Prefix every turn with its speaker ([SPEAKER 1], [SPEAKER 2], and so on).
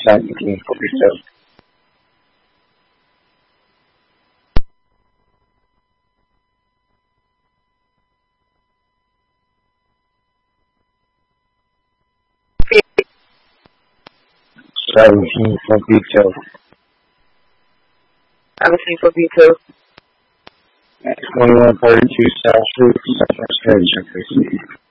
[SPEAKER 1] 17 for Peter. 17 for Peter.
[SPEAKER 2] 17 for Peter.
[SPEAKER 1] 2132 South Street, Southwest Edge, please.